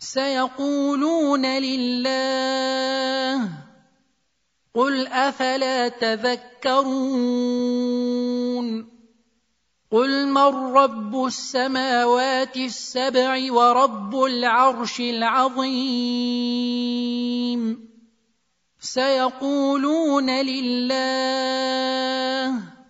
سيقولون لله. قل أفلا تذكرون. قل من رب السماوات السبع ورب العرش العظيم. سيقولون لله.